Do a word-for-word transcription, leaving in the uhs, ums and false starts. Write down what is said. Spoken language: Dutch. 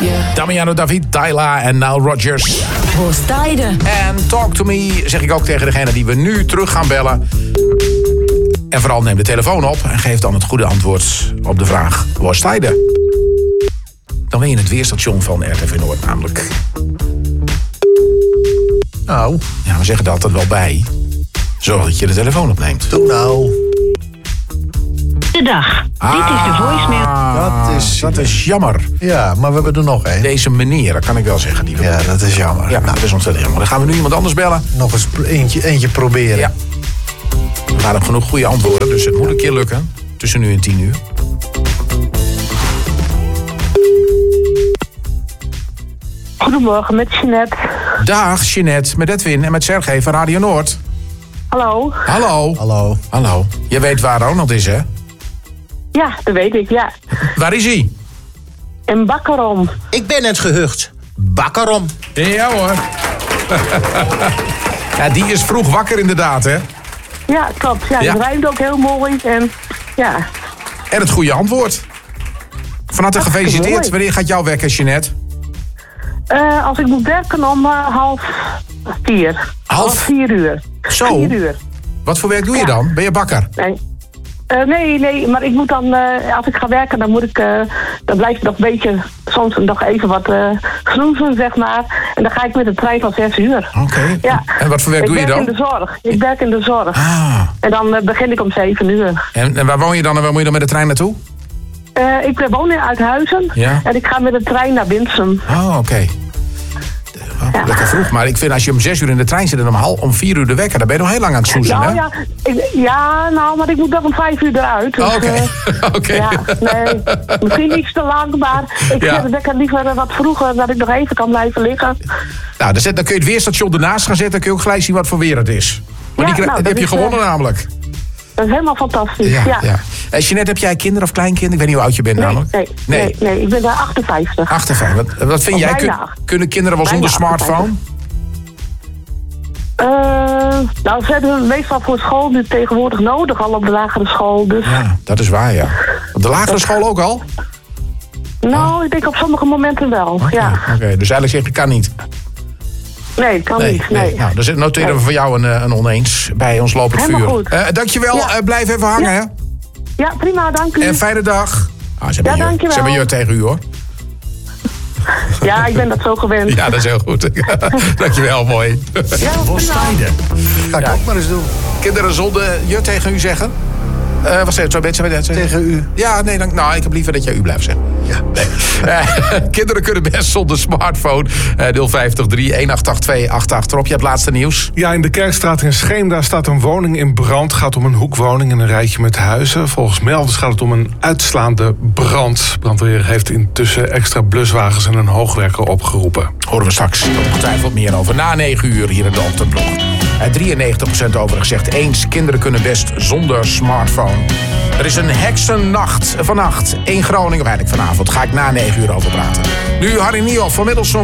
Yeah. Damiano David, Tyla en Nile Rodgers. Worstijde. En Talk to Me zeg ik ook tegen degene die we nu terug gaan bellen. En vooral neem de telefoon op en geef dan het goede antwoord op de vraag: Worstijde. Dan ben je in het weerstation van R T V Noord namelijk. Nou. Ja, we zeggen er altijd wel bij. Zorg dat je de telefoon opneemt. Doe nou. De dag. Ah, Dit is de voicemail. Dat is, dat is jammer. Ja, maar we hebben er nog één. Deze meneer, dat kan ik wel zeggen. Die we Ja, dat is jammer. ja, nou, dat is ontzettend jammer. Dan gaan we nu iemand anders bellen. Nog eens eentje, eentje proberen. Ja. We hadden genoeg goede antwoorden, dus het moet een keer lukken. Tussen nu en tien uur. Goedemorgen, met Jeanette. Dag, Jeanette, met Edwin en met Sergej van Radio Noord. Hallo. Hallo. Hallo. Hallo. Je weet waar Ronald is, hè? Ja, dat weet ik, ja. Waar is hij? En Bakkerom. Ik ben het gehucht. Bakkerom. Ja hoor. Ja, die is vroeg wakker inderdaad, hè? Ja, klopt. Ja, Ja. het rijmt ook heel mooi. En ja, En het goede antwoord. Van harte Hartstikke gefeliciteerd. mooi. Wanneer gaat jouw wekker, Jeanette? Eh, als ik moet werken om uh, half vier. Half? vier uur. Zo? Vier uur. Wat voor werk doe je Ja. dan? Ben je bakker? Nee. Eh, nee, nee, maar ik moet dan, uh, als ik ga werken, dan moet ik, uh, dan blijf ik nog een beetje, soms nog even wat uh, snoezen, zeg maar. En dan ga ik met de trein van zes uur. Oké. Ja. En wat voor werk ik doe je werk dan? in de zorg. Ik werk in de zorg. Ah. En dan uh, begin ik om zeven uur. En, en waar woon je dan en waar moet je dan met de trein naartoe? Uh, ik woon in Uithuizen Ja. en ik ga met de trein naar Winsum. Oh, oké. Oh, Ja. Lekker vroeg, maar ik vind als je om zes uur in de trein zit en om, half, om vier uur de wekker, dan ben je nog heel lang aan het snoezen, Nou hè? ja, ik, ja, nou, maar ik moet nog om vijf uur eruit. Dus, Oh, oké. eh, Oké. Ja, nee, misschien iets te lang, maar ik Ja. zet de wekker liever uh, wat vroeger, dat ik nog even kan blijven liggen. Nou, dan, zet, dan kun je het weerstation ernaast gaan zetten, dan kun je ook gelijk zien wat voor weer het is. Maar Ja, die, kri- nou, die dat heb je is, gewonnen uh, namelijk. Dat is helemaal fantastisch, ja. Ja, ja. Eh, Jeanette, heb jij kinderen of kleinkinderen? Ik weet niet hoe oud je bent Nee, namelijk. nee, nee, nee, ik ben daar achtenvijftig. achtenvijftig. Wat, wat vind Of jij? bijna Kun- acht. kunnen kinderen wel zonder Bijna smartphone? Uh, nou, ze hebben meestal voor school nu tegenwoordig nodig, al op de lagere school. Dus, Ja, dat is waar, ja. Op de lagere school ook al? nou, ik denk op sommige momenten wel, ja. Oké, dus eigenlijk zeg je kan niet. Nee, kan Nee, niet, nee. Nou, dan noteren we Nee. voor jou een, eh, een oneens bij ons lopend Helemaal vuur. goed. Eh, dankjewel, Ja. eh, blijf even hangen, Ja. hè? Ja, prima, dank u. En fijne dag. Ah, ze hebben Ja, je, dankjewel. ze hebben je tegen u, hoor. Ja, ik ben dat zo gewend. Ja, dat is heel goed. Dankjewel, mooi. Ja, prima. Ga ik Ja. ook maar eens doen. Kinderen zonder je tegen u zeggen? Uh, wat zei het zo mensen? Tegen... Tegen u. Ja, nee, dan, nou, ik heb liever dat jij u blijft zeggen. Ja. Nee. Uh, kinderen kunnen best zonder smartphone. Uh, nul vijf drie, een acht acht twee, acht acht. Rob, je hebt het laatste nieuws. Ja, in de Kerkstraat in Scheemda staat een woning in brand. Het gaat om een hoekwoning in een rijtje met huizen. Volgens melders gaat het om een uitslaande brand. Brandweer heeft intussen extra bluswagens en een hoogwerker opgeroepen. Horen we straks ongetwijfeld meer over. Na negen uur hier in de ochtendblog. Uh, drieënnegentig procent overigens zegt eens. Kinderen kunnen best zonder smartphone. Er is een heksennacht vannacht in Groningen. Of eigenlijk vanavond ga ik na negen uur over praten. Nu Harry Niehoff van Middelsum.